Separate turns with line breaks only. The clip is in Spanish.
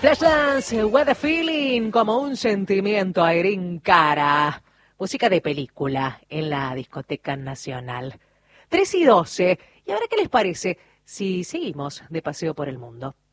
Flashdance, What a Feeling, como un sentimiento, Airín Cara. Música de película en la Discoteca Nacional. 3:12. ¿Y ahora qué les parece si seguimos de paseo por el mundo?